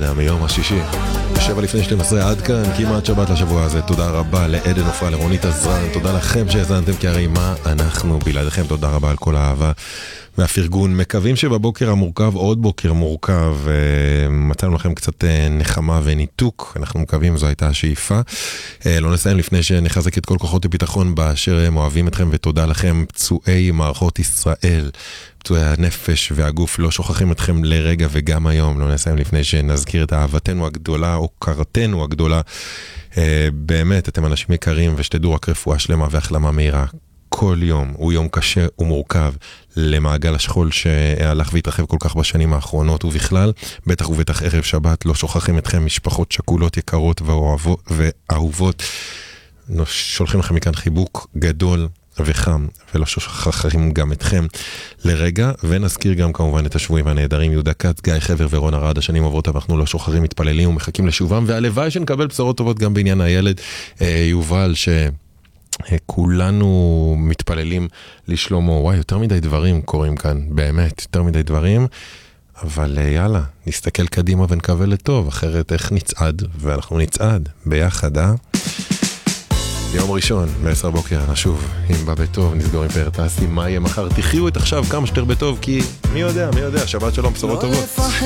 ידה מיום השישי 7:12 עד כאן, כמעט שבת לשבוע הזה. תודה רבה לעדן אופרה, לרונית עזרן, תודה לכם שהזנתם, כי הרי מה אנחנו בלעדיכם. תודה רבה על כל האהבה והפרגון. מקווים שבבוקר המורכב עוד בוקר מורכב, מצאנו לכם קצת נחמה וניתוק, אנחנו מקווים, זו הייתה השאיפה. לא נסיים לפני שנחזק את כל כוחות הביטחון באשר הם אוהבים אתכם, ותודה לכם פצועי מערכות ישראל, פצועי הנפש והגוף, לא שוכחים אתכם לרגע, וגם היום לא נסיים לפני שנזכיר את אהבתנו הגדולה, או קרתנו הגדולה. באמת, אתם אנשים יקרים, ושתדעו רק רפואה שלמה והחלמה מהירה. כל יום הוא יום קשה ומורכב למעגל השכול שהלך והתרחב כל כך בשנים האחרונות, ובכלל, בטח ובטח ערב שבת, לא שוכחים אתכם, משפחות שכולות יקרות ואהובות. שולחים לכם מכאן חיבוק גדול וחם, ולא שוכחים גם אתכם לרגע. ונזכיר גם כמובן את השבועים הנהדרים, יהודה כץ, גיא חבר ורון ארד. השנים עוברות, אנחנו לא שוכחים, מתפללים ומחכים לשובם, והלוואי שנקבל בשורות טובות גם בעניין הילד יובל, כולנו מתפללים לשלומו. וואי, יותר מדי דברים קורים כאן, באמת, יותר מדי דברים, אבל יאללה, נסתכל קדימה ונקווה לטוב, אחרת איך נצעד? ואנחנו נצעד ביחד, יום ראשון, ב10 בוקר, נשוב, אם בא בטוב, נסגור עם פרטסי, מה יהיה מחר? תחיו את עכשיו כמה שתר בטוב, כי מי יודע, שבת שלום, בשורות טובות.